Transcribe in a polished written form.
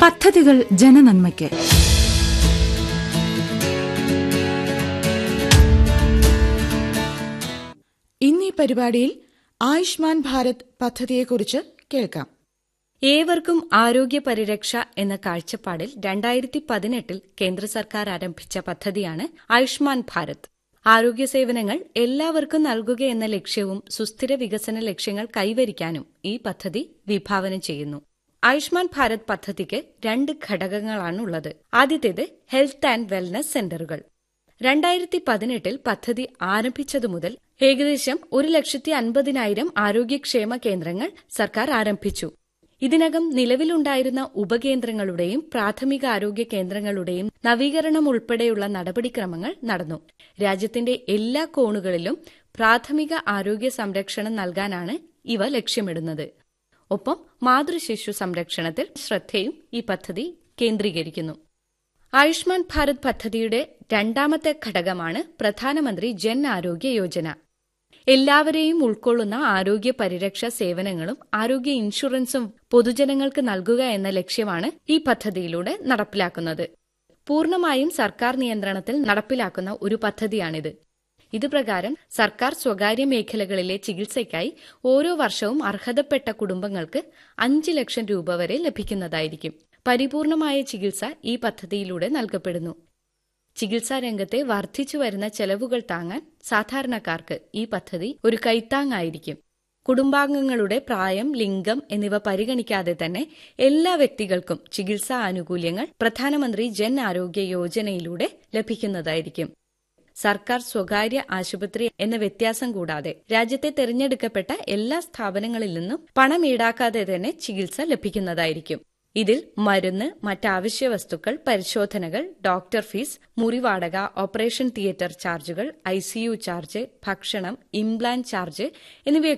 പദ്ധതികൾ ജനനന്മയ്ക്ക്. ഇന്നീ പരിപാടിയിൽ ആയുഷ്മാൻ ഭാരത് പദ്ധതിയെക്കുറിച്ച് കേൾക്കാം. ഏവർക്കും ആരോഗ്യ പരിരക്ഷ എന്ന കാഴ്ചപ്പാടിൽ 2018 കേന്ദ്ര സർക്കാർ ആരംഭിച്ച പദ്ധതിയാണ് ആയുഷ്മാൻ ഭാരത്. ആരോഗ്യ സേവനങ്ങൾ എല്ലാവർക്കും നൽകുകയെന്ന ലക്ഷ്യവും സുസ്ഥിര വികസന ലക്ഷ്യങ്ങൾ കൈവരിക്കാനും ഈ പദ്ധതി വിഭാവനം ചെയ്യുന്നു. ആയുഷ്മാൻ ഭാരത് പദ്ധതിക്ക് 2 ഘടകങ്ങളാണുള്ളത്. ആദ്യത്തേത് ഹെൽത്ത് ആൻഡ് വെൽനസ് സെന്ററുകൾ. 2018 പദ്ധതി ആരംഭിച്ചതു മുതൽ ഏകദേശം 1,50,000 ആരോഗ്യക്ഷേമ കേന്ദ്രങ്ങൾ സർക്കാർ ആരംഭിച്ചു. ഇതിനകം നിലവിലുണ്ടായിരുന്ന ഉപകേന്ദ്രങ്ങളുടെയും പ്രാഥമിക ആരോഗ്യ കേന്ദ്രങ്ങളുടെയും നവീകരണം ഉൾപ്പെടെയുള്ള നടപടിക്രമങ്ങൾ നടന്നു. രാജ്യത്തിന്റെ എല്ലാ കോണുകളിലും പ്രാഥമിക ആരോഗ്യ സംരക്ഷണം നൽകാനാണ് ഇവ ലക്ഷ്യമിടുന്നത്. ഒപ്പം മാതൃശിശു സംരക്ഷണത്തിൽ ശ്രദ്ധയും ഈ പദ്ധതി കേന്ദ്രീകരിക്കുന്നു. ആയുഷ്മാൻ ഭാരത് പദ്ധതിയുടെ 2ാമത്തെ ഘടകമാണ് പ്രധാനമന്ത്രി ജൻ ആരോഗ്യ യോജന. എല്ലാവരെയും ഉൾക്കൊള്ളുന്ന ആരോഗ്യ പരിരക്ഷാ സേവനങ്ങളും ആരോഗ്യ ഇൻഷുറൻസും പൊതുജനങ്ങൾക്ക് നൽകുക എന്ന ലക്ഷ്യമാണ് ഈ പദ്ധതിയിലൂടെ നടപ്പിലാക്കുന്നത്. പൂർണ്ണമായും സർക്കാർ നിയന്ത്രണത്തിൽ നടപ്പിലാക്കുന്ന ഒരു പദ്ധതിയാണിത്. ഇതുപ്രകാരം സർക്കാർ സ്വകാര്യ മേഖലകളിലെ ചികിത്സയ്ക്കായി ഓരോ വർഷവും അർഹതപ്പെട്ട കുടുംബങ്ങൾക്ക് 5 ലക്ഷം രൂപ വരെ ലഭിക്കുന്നതായിരിക്കും. പരിപൂർണമായ ചികിത്സ ഈ പദ്ധതിയിലൂടെ നൽകപ്പെടുന്നു. ചികിത്സാ രംഗത്തെ വർദ്ധിച്ചുവരുന്ന ചെലവുകൾ താങ്ങാൻ സാധാരണക്കാർക്ക് ഈ പദ്ധതി ഒരു കൈത്താങ്ങായിരിക്കും. കുടുംബാംഗങ്ങളുടെ പ്രായം, ലിംഗം എന്നിവ പരിഗണിക്കാതെ തന്നെ എല്ലാ വ്യക്തികൾക്കും ചികിത്സാ ആനുകൂല്യങ്ങൾ പ്രധാനമന്ത്രി ജൻ ആരോഗ്യ യോജനയിലൂടെ ലഭിക്കുന്നതായിരിക്കും. സർക്കാർ, സ്വകാര്യ ആശുപത്രി എന്ന വ്യത്യാസം കൂടാതെ രാജ്യത്തെ തെരഞ്ഞെടുക്കപ്പെട്ട എല്ലാ സ്ഥാപനങ്ങളിൽ നിന്നും പണം ഈടാക്കാതെ തന്നെ ചികിത്സ ലഭിക്കുന്നതായിരിക്കും. ഇതിൽ മരുന്ന്, മറ്റാവശ്യ വസ്തുക്കൾ, പരിശോധനകൾ, ഡോക്ടർ ഫീസ്, മുറിവാടക, ഓപ്പറേഷൻ തിയേറ്റർ ചാർജുകൾ, ICU ചാർജ്, ഭക്ഷണം, ഇംപ്ലാന്റ് ചാർജ് എന്നിവയൊക്കെ